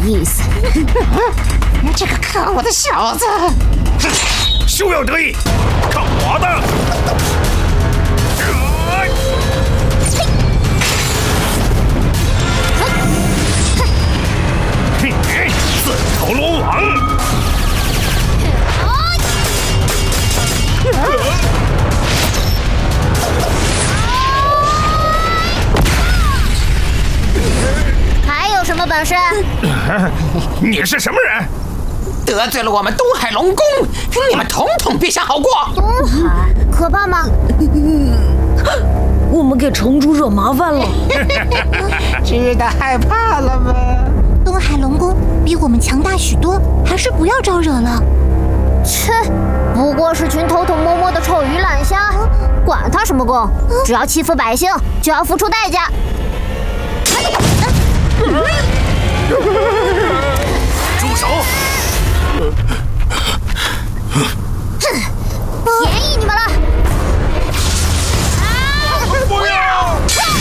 意思。 这个可恶的小子！ 休要得意，看我的！自投罗网！ 还有什么本事？ 你是什么人？ 得罪了我们东海龙宫，你们统统别想好过！ 东海可怕吗？ 我们给城主惹麻烦了。 知道害怕了吗？ 东海龙宫比我们强大许多，还是不要招惹了。 切，不过是群偷偷摸摸的臭鱼懒虾，管他什么宫，只要欺负百姓，就要付出代价。 住手！ 便宜你们了！ 不要！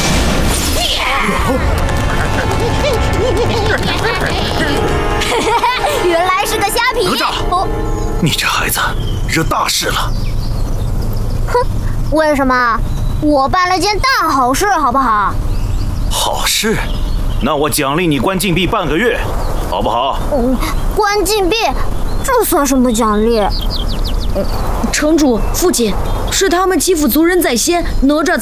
原来是个虾皮！ 哪吒，你这孩子惹大事了！ 哼，为什么？我办了件大好事，好不好？ 好事？那我奖励你关禁闭半个月，好不好？ 关禁闭，这算什么奖励？ 城主、父亲，是他们欺负族人在先，哪吒